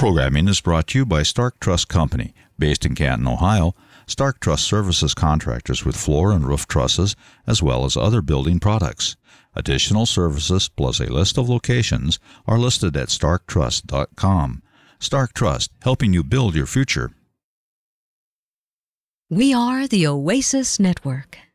Programming is brought to you by Stark Truss Company, based in Canton, Ohio. Stark Truss services contractors with floor and roof trusses, as well as other building products. Additional services plus a list of locations are listed at starktruss.com. Stark Truss, helping you build your future. We are the Oasis Network.